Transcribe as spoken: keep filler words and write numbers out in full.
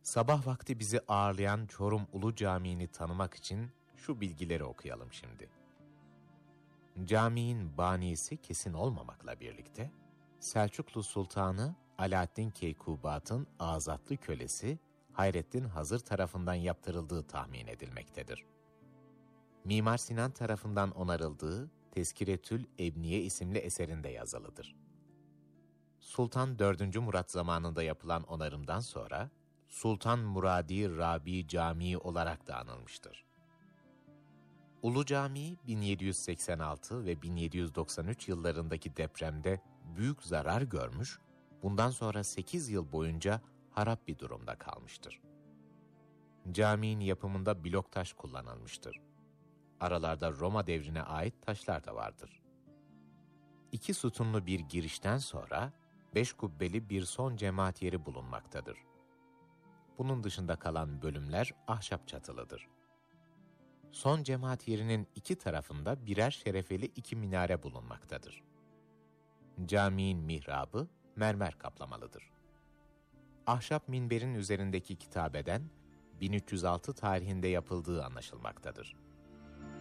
Sabah vakti bizi ağırlayan Çorum Ulu Camii'ni tanımak için şu bilgileri okuyalım şimdi. Caminin banisi kesin olmamakla birlikte, Selçuklu Sultanı Alaaddin Keykubat'ın azatlı kölesi Hayrettin Hazır tarafından yaptırıldığı tahmin edilmektedir. Mimar Sinan tarafından onarıldığı Tezkiretül Ebniye isimli eserinde yazılıdır. Sultan dördüncü Murat zamanında yapılan onarımdan sonra Sultan Muradi Rabi Camii olarak da anılmıştır. Ulu Camii bin yedi yüz seksen altı ve bin yedi yüz doksan üç yıllarındaki depremde büyük zarar görmüş, bundan sonra sekiz yıl boyunca harap bir durumda kalmıştır. Caminin yapımında blok taş kullanılmıştır. Aralarda Roma devrine ait taşlar da vardır. İki sütunlu bir girişten sonra beş kubbeli bir son cemaat yeri bulunmaktadır. Bunun dışında kalan bölümler ahşap çatılıdır. Son cemaat yerinin iki tarafında birer şerefeli iki minare bulunmaktadır. Caminin mihrabı mermer kaplamalıdır. Ahşap minberin üzerindeki kitabeden bin üç yüz altı tarihinde yapıldığı anlaşılmaktadır.